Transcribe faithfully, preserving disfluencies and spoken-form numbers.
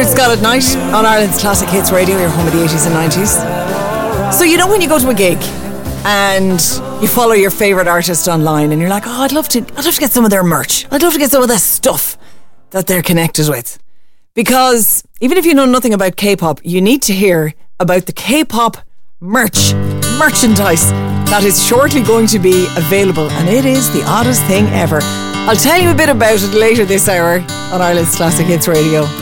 Stuart Scott at night on Ireland's Classic Hits Radio, your home of the eighties and nineties. So you know when you go to a gig and you follow your favourite artist online and you're like, oh, I'd love to I'd love to get some of their merch. I'd love to get some of the stuff that they're connected with. Because even if you know nothing about K-pop, you need to hear about the K-pop merch, merchandise that is shortly going to be available, and it is the oddest thing ever. I'll tell you a bit about it later this hour on Ireland's Classic Hits Radio.